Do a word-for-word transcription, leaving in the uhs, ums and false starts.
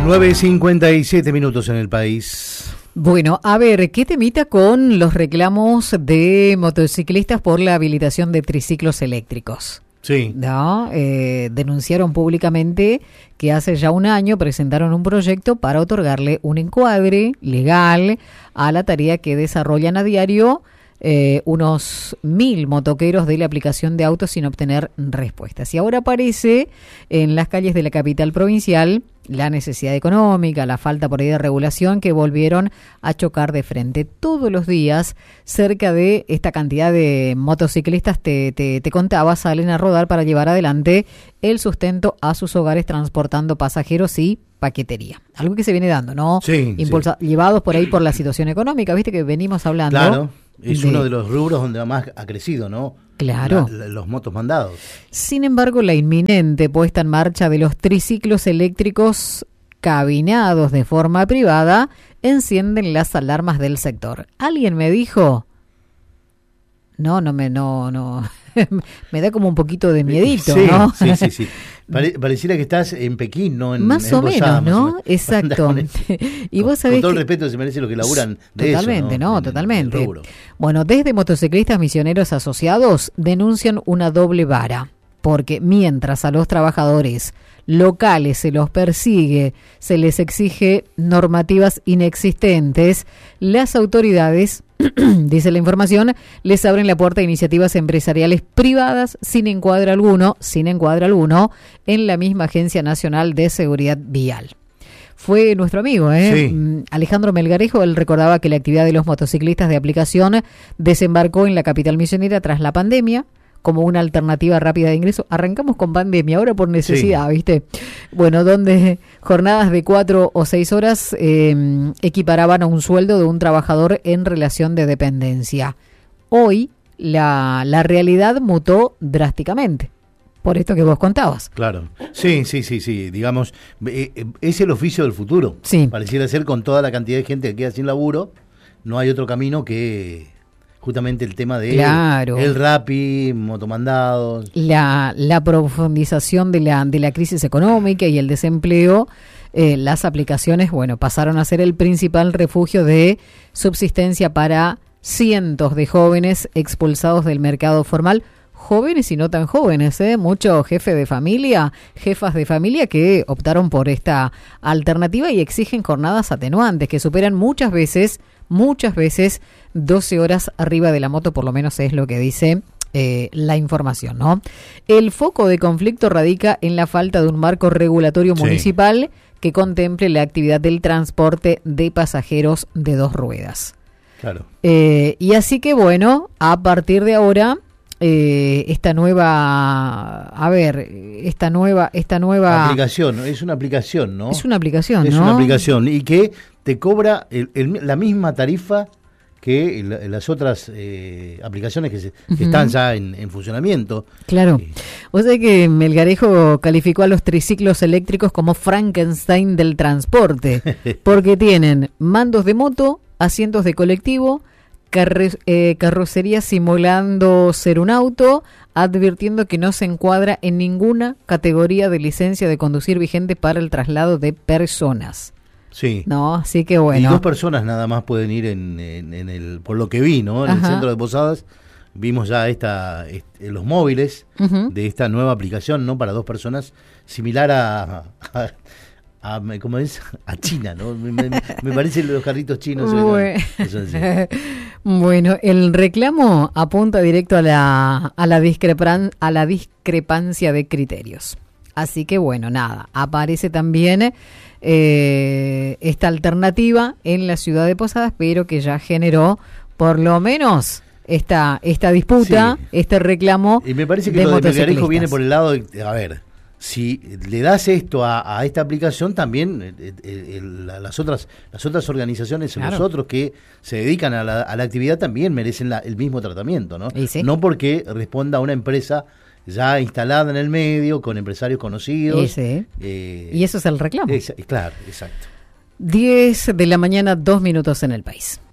nueve y cincuenta y siete minutos en el país. Bueno, a ver, ¿qué temita con los reclamos de motociclistas por la habilitación de triciclos eléctricos? Sí. ¿No? Eh, denunciaron públicamente que hace ya un año presentaron un proyecto para otorgarle un encuadre legal a la tarea que desarrollan a diario eh, unos mil motoqueros de la aplicación de autos sin obtener respuestas. Y ahora aparece en las calles de la capital provincial la necesidad económica, la falta por ahí de regulación que volvieron a chocar de frente. Todos los días, cerca de esta cantidad de motociclistas, te, te, te contaba, salen a rodar para llevar adelante el sustento a sus hogares transportando pasajeros y paquetería. Algo que se viene dando, ¿no? Sí, Impulsa- sí. Llevados por ahí por la situación económica, viste que venimos hablando. Claro, es de... uno de los rubros donde más ha crecido, ¿no? Claro. La, la, los motos mandados. Sin embargo, la inminente puesta en marcha de los triciclos eléctricos cabinados de forma privada encienden las alarmas del sector. Alguien me dijo, no, no me, no, no, me da como un poquito de miedito, sí, ¿no? Sí, sí, sí. Pare, pareciera que estás en Pekín, ¿no? En, más en o Posada, menos, ¿no? Más o menos. Exacto. Y con, vos sabés con todo el que... respeto que se merece lo que laburan de Totalmente, eso, no, en, totalmente. en el rubro. Bueno, desde Motociclistas Misioneros Asociados denuncian una doble vara, porque mientras a los trabajadores locales se los persigue, se les exige normativas inexistentes, las autoridades, dice la información, les abren la puerta a iniciativas empresariales privadas sin encuadre alguno, sin encuadre alguno, en la misma Agencia Nacional de Seguridad Vial. Fue nuestro amigo, ¿eh? Sí. Alejandro Melgarejo. Él recordaba que la actividad de los motociclistas de aplicación desembarcó en la capital misionera tras la pandemia, como una alternativa rápida de ingreso. Arrancamos con pandemia, ahora por necesidad, sí. ¿Viste? Bueno, donde jornadas de cuatro o seis horas eh, equiparaban a un sueldo de un trabajador en relación de dependencia. Hoy la, la realidad mutó drásticamente, por esto que vos contabas. Claro, sí, sí, sí, sí, digamos, eh, es el oficio del futuro. Sí. Pareciera ser, con toda la cantidad de gente que queda sin laburo, no hay otro camino que... justamente el tema de claro. el Rappi, motomandados. La, la profundización de la, de la crisis económica y el desempleo, eh, las aplicaciones, bueno, pasaron a ser el principal refugio de subsistencia para cientos de jóvenes expulsados del mercado formal. Jóvenes y no tan jóvenes, ¿eh? Muchos jefes de familia, jefas de familia que optaron por esta alternativa y exigen jornadas atenuantes que superan muchas veces, muchas veces doce horas arriba de la moto, por lo menos es lo que dice eh, la información, ¿no? El foco de conflicto radica en la falta de un marco regulatorio sí. municipal que contemple la actividad del transporte de pasajeros de dos ruedas. Claro. Eh, y así que, bueno, a partir de ahora... Eh, esta nueva, a ver, esta nueva, esta nueva aplicación, es una aplicación, ¿no? Es una aplicación, es ¿no? Es una aplicación y que te cobra el, el, la misma tarifa que el, las otras eh, aplicaciones que, se, uh-huh. que están ya en, en funcionamiento. Claro. Eh. O sea que Melgarejo calificó a los triciclos eléctricos como Frankenstein del transporte, porque tienen mandos de moto, asientos de colectivo, Carre- eh, carrocería simulando ser un auto, advirtiendo que no se encuadra en ninguna categoría de licencia de conducir vigente para el traslado de personas. Sí. No, así que bueno. Y dos personas nada más pueden ir en, en, en el, por lo que vi, ¿no? En Ajá. el centro de Posadas vimos ya esta, este, los móviles uh-huh. de esta nueva aplicación, ¿no? Para dos personas, similar a, a A, ¿cómo es? A China, ¿no? Me, me, me parecen los carritos chinos. Bueno. Eso sí. Bueno, el reclamo apunta directo a la a la, discrepan, a la discrepancia de criterios. Así que bueno, nada, aparece también eh, esta alternativa en la ciudad de Posadas, pero que ya generó por lo menos esta esta disputa, sí. este reclamo. Y me parece que lo de Melgarejo viene por el lado de, a ver, si le das esto a, a esta aplicación, también eh, eh, el, las otras las otras organizaciones, claro. los otros que se dedican a la, a la actividad también merecen la, el mismo tratamiento, ¿no? ¿Sí? No porque responda a una empresa ya instalada en el medio, con empresarios conocidos. Sí. Eh, y eso es el reclamo. Es, claro, exacto. diez de la mañana, dos minutos en el país.